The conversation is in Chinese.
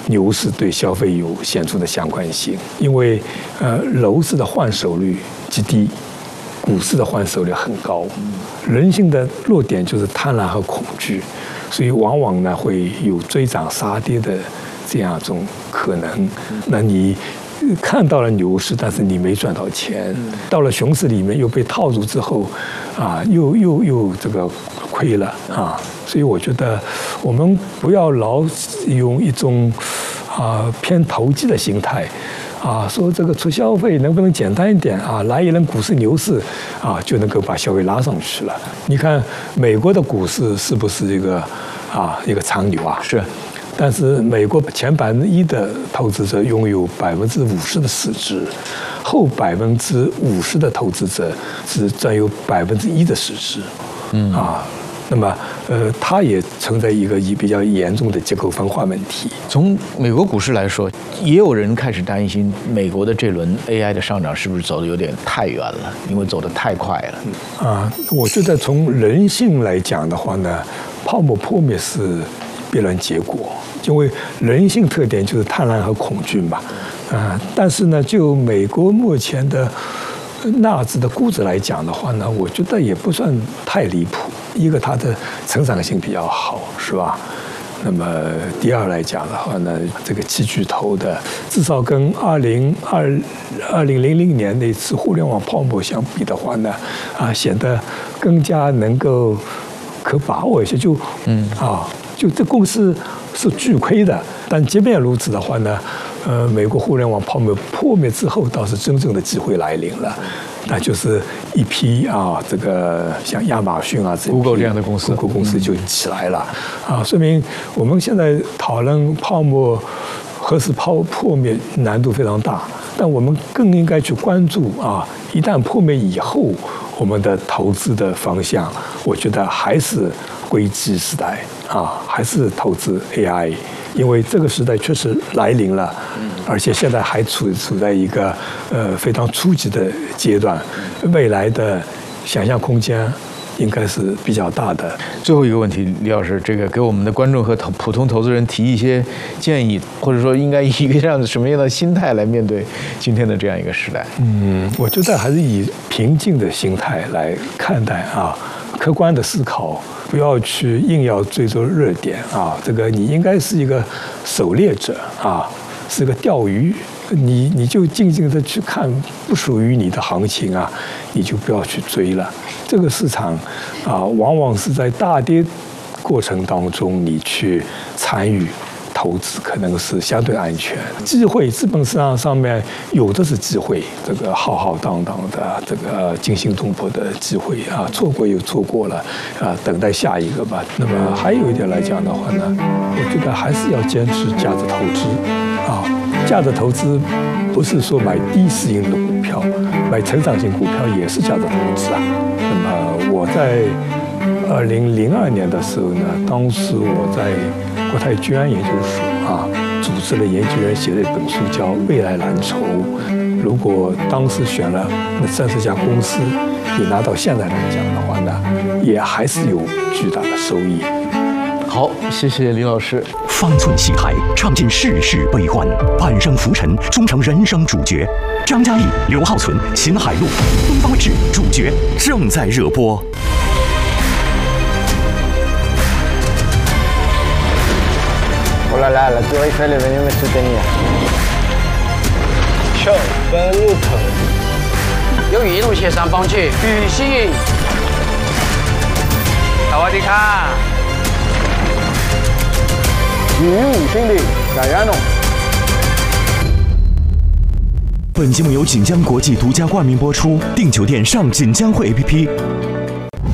牛市对消费有显著的相关性，因为楼市的换手率极低，股市的换手率很高。人性的弱点就是贪婪和恐惧，所以往往呢会有追涨杀跌的这样一种可能。那你看到了牛市，但是你没赚到钱，到了熊市里面又被套住之后，又这个亏了啊。所以我觉得我们不要老用一种偏投机的心态。说这个促消费能不能简单一点啊？来一轮股市牛市就能够把消费拉上去了。你看美国的股市是不是一个长牛啊？ 是。 但是美国前1%的投资者拥有50%的市值，后50%的投资者只占有1%的市值。那么它也存在一个比较严重的结构分化问题。 从美国股市来说，也有人开始担心美国的这轮 AI 的上涨是不是走得有点太远了，因为走得太快了。 我觉得从人性来讲的话呢，泡沫破灭是必然结果，因为人性特点就是贪婪和恐惧嘛。但是呢，就美国目前的纳指的估值来讲的话呢，我觉得也不算太离谱。一个它的成长性比较好，是吧？那么第二来讲的话呢，这个7巨头的至少跟2000年那次互联网泡沫相比的话呢，显得更加能够可把握一些。就这公司是巨亏的，但即便如此的话呢，美国互联网泡沫破灭之后，倒是真正的机会来临了。那就是一批这个像亚马逊 Google 这样的公司 ，Google 公司就起来了说明我们现在讨论泡沫何时破灭难度非常大，但我们更应该去关注一旦破灭以后，我们的投资的方向，我觉得还是硅基时代还是投资 AI。因为这个时代确实来临了，而且现在还处在一个非常初级的阶段，未来的想象空间应该是比较大的。 最后一个问题，李老师，这个给我们的观众和普通投资人提一些建议，或者说应该以一个这样的什么样的心态来面对今天的这样一个时代？ 我觉得还是以平静的心态来看待客观的思考。不要去硬要追逐热点这个你应该是一个狩猎者是个钓鱼，你就静静的去看不属于你的行情你就不要去追了。这个市场往往是在大跌过程当中你去参与投资，可能是相对安全。机会，资本市场上面有的是机会，这个浩浩荡荡的这个惊心动魄的机会错过又错过了等待下一个吧。那么还有一点来讲的话呢，我觉得还是要坚持价值投资价值投资不是说买低市盈率的股票，买成长型股票也是价值投资那么我在2002年的时候呢，当时我在国泰君安研究所组织了研究员写了一本书叫《未来蓝筹》。如果当时选了那30家公司，你拿到现在来讲的话呢，也还是有巨大的收益。 好，谢谢李老师。 方寸戏台，唱尽世事悲欢，半生浮沉，终成人生主角。张嘉译、刘浩存、秦海璐，东方卫视主角正在热播。 Oh là là, la tour Eiffel est venue me soutenir. 翘班路口， 用一路协商帮去与信。萨瓦迪卡。 与5兄弟改安弄。 本节目由锦江国际独家冠名播出，订酒店上锦江汇 APP。